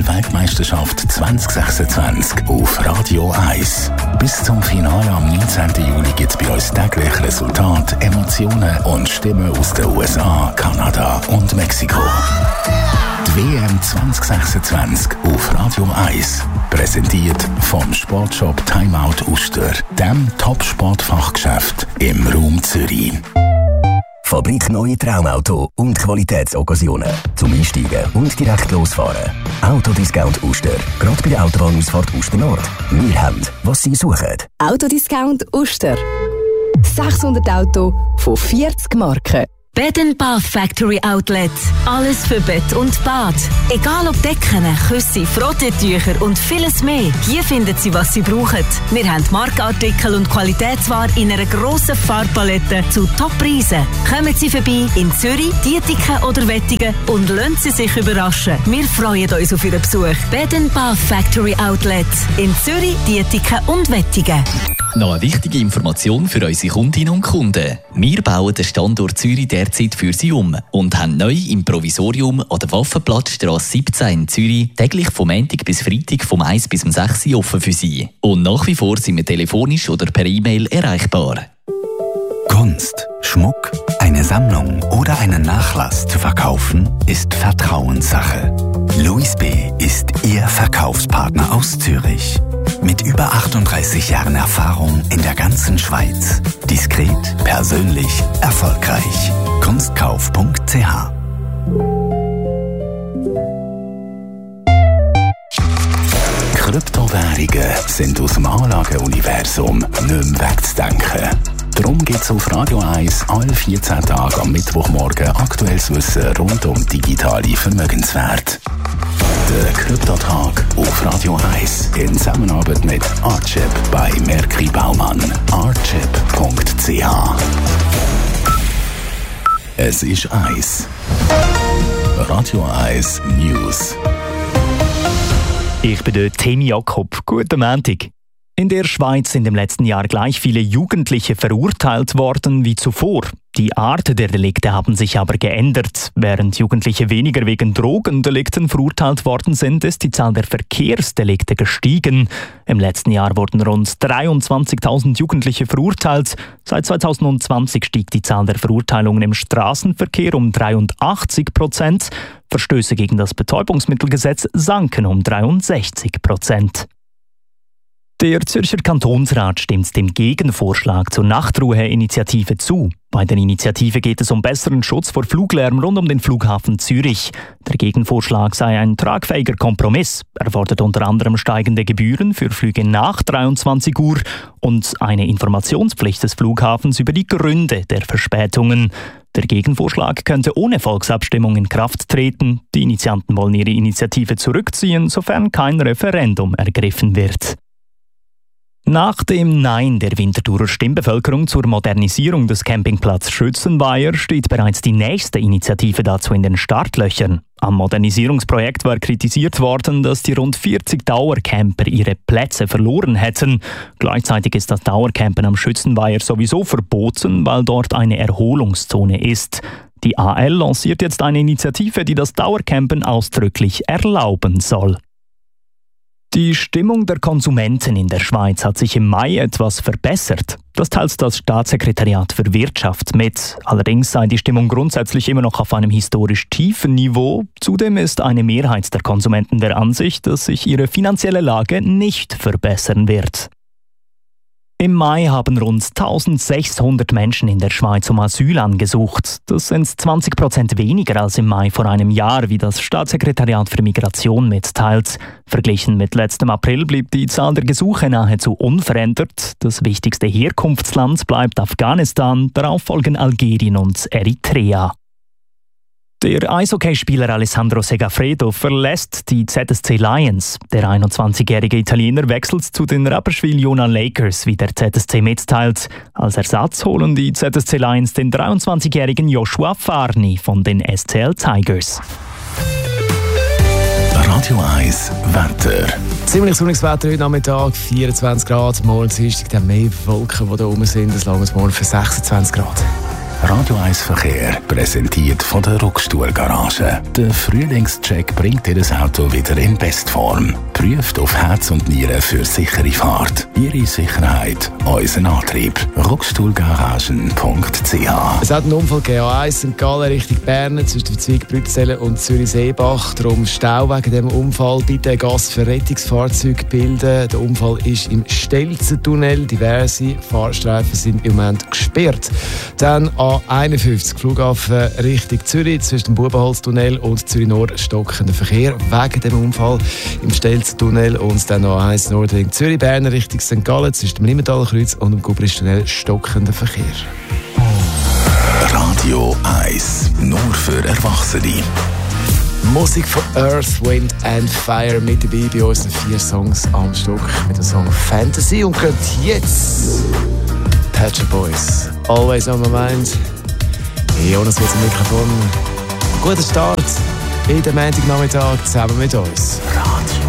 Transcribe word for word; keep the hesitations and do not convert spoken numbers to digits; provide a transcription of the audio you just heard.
Weltmeisterschaft zwanzig sechsundzwanzig auf Radio eins. Bis zum Finale am neunzehnten Juli gibt es bei uns täglich Resultate, Emotionen und Stimmen aus den U S A, Kanada und Mexiko. Die W M zwanzig sechsundzwanzig auf Radio eins. Präsentiert vom Sportshop Timeout Uster, dem Top-Sportfachgeschäft im Raum Zürich. Fabrik Neue Traumauto und Qualitätsoccasionen. Zum Einsteigen und direkt losfahren. Autodiscount Uster. Gerade bei der Autobahnausfahrt Uster Nord. Wir haben, was Sie suchen. Autodiscount Uster. sechshundert Autos von vierzig Marken. Bed and Bath Factory Outlet. Alles für Bett und Bad. Egal ob Decken, Küsse, Frotteetücher und vieles mehr. Hier finden Sie, was Sie brauchen. Wir haben Markenartikel und Qualitätsware in einer grossen Farbpalette zu Top-Preisen. Kommen Sie vorbei in Zürich, Dietiken oder Wettigen und lassen Sie sich überraschen. Wir freuen uns auf Ihren Besuch. Bed and Bath Factory Outlet. In Zürich, Dietiken und Wettigen. Noch eine wichtige Information für unsere Kundinnen und Kunden. Wir bauen den Standort Zürich derzeit für Sie um und haben neu im Provisorium an der Waffenplatzstrasse siebzehn in Zürich täglich vom Montag bis Freitag vom eins bis um sechs Uhr offen für Sie. Und nach wie vor sind wir telefonisch oder per E-Mail erreichbar. Kunst, Schmuck, eine Sammlung oder einen Nachlass zu verkaufen, ist Vertrauenssache. Louis B. ist Ihr Verkaufspartner aus Zürich. Mit über achtunddreißig Jahren Erfahrung in der ganzen Schweiz. Diskret, persönlich, erfolgreich. Kunstkauf punkt c h. Kryptowährungen sind aus dem Anlageuniversum nicht mehr wegzudenken. Darum gibt es auf Radio eins alle vierzehn Tage am Mittwochmorgen aktuelles Wissen rund um digitale Vermögenswerte. Der Kryptotag auf Radio eins in Zusammenarbeit mit Archip bei Merki Baumann. archip punkt c h. Es ist eins. Radio eins News. Ich bin der Tim Jakob. Guten Montag. In der Schweiz sind im letzten Jahr gleich viele Jugendliche verurteilt worden wie zuvor. Die Art der Delikte haben sich aber geändert. Während Jugendliche weniger wegen Drogendelikten verurteilt worden sind, ist die Zahl der Verkehrsdelikte gestiegen. Im letzten Jahr wurden rund dreiundzwanzigtausend Jugendliche verurteilt. Seit zweitausendzwanzig stieg die Zahl der Verurteilungen im Straßenverkehr um dreiundachtzig Prozent. Verstöße gegen das Betäubungsmittelgesetz sanken um dreiundsechzig Prozent. Der Zürcher Kantonsrat stimmt dem Gegenvorschlag zur Nachtruhe-Initiative zu. Bei der Initiative geht es um besseren Schutz vor Fluglärm rund um den Flughafen Zürich. Der Gegenvorschlag sei ein tragfähiger Kompromiss. Er fordert unter anderem steigende Gebühren für Flüge nach dreiundzwanzig Uhr und eine Informationspflicht des Flughafens über die Gründe der Verspätungen. Der Gegenvorschlag könnte ohne Volksabstimmung in Kraft treten. Die Initianten wollen ihre Initiative zurückziehen, sofern kein Referendum ergriffen wird. Nach dem Nein der Winterthurer Stimmbevölkerung zur Modernisierung des Campingplatzes Schützenweiher steht bereits die nächste Initiative dazu in den Startlöchern. Am Modernisierungsprojekt war kritisiert worden, dass die rund vierzig Dauercamper ihre Plätze verloren hätten. Gleichzeitig ist das Dauercampen am Schützenweiher sowieso verboten, weil dort eine Erholungszone ist. Die A L lanciert jetzt eine Initiative, die das Dauercampen ausdrücklich erlauben soll. Die Stimmung der Konsumenten in der Schweiz hat sich im Mai etwas verbessert. Das teilt das Staatssekretariat für Wirtschaft mit. Allerdings sei die Stimmung grundsätzlich immer noch auf einem historisch tiefen Niveau. Zudem ist eine Mehrheit der Konsumenten der Ansicht, dass sich ihre finanzielle Lage nicht verbessern wird. Im Mai haben rund eintausendsechshundert Menschen in der Schweiz um Asyl angesucht. Das sind zwanzig Prozent weniger als im Mai vor einem Jahr, wie das Staatssekretariat für Migration mitteilt. Verglichen mit letztem April blieb die Zahl der Gesuche nahezu unverändert. Das wichtigste Herkunftsland bleibt Afghanistan, darauf folgen Algerien und Eritrea. Der Eishockeyspieler Alessandro Segafredo verlässt die Z S C Lions. Der einundzwanzigjährige Italiener wechselt zu den Rapperswil-Jona Lakers, wie der Z S C mitteilt. Als Ersatz holen die Z S C Lions den dreiundzwanzigjährigen Joshua Farni von den S C L Tigers. Radio eins Wetter. Ziemlich sonniges Wetter heute Nachmittag, vierundzwanzig Grad. Morgen Dienstag dann mehr Wolken, die da oben sind. Das lange morgen für sechsundzwanzig Grad. Radio eins Verkehr, präsentiert von der Ruckstuhl Garage. Der Frühlingscheck bringt Ihr Auto wieder in Bestform. Prüft auf Herz und Nieren für sichere Fahrt. Ihre Sicherheit, unser Antrieb. ruckstuhlgaragen punkt c h. Es hat einen Unfall gegeben, A eins Sankt Gallen Richtung Bern, zwischen Zweig-Brützelen und Zürich-Seebach. Darum Stau wegen dem Unfall. Bitte Gas für Rettungsfahrzeuge bilden. Der Unfall ist im Stelzentunnel. Diverse Fahrstreifen sind im Moment gesperrt. Dann A einundfünfzig Flughafen Richtung Zürich, zwischen dem Bubenholztunnel und Zürich-Nord stockender Verkehr wegen dem Unfall im Stelzentunnel. Und dann A eins Nordring Zürich-Bern Richtung Sankt Gallen, zwischen dem Limmentalkreuz und dem Gubristunnel stockender Verkehr. Radio eins, nur für Erwachsene. Musik von Earth, Wind and Fire mit dabei bei unseren vier Songs am Stück mit dem Song Fantasy. Und gerade jetzt Pet Shop Boys, Always on my mind. Jonas wird zum Mikrofon. Guter Start in den Montagnachmittag zusammen mit uns. Radio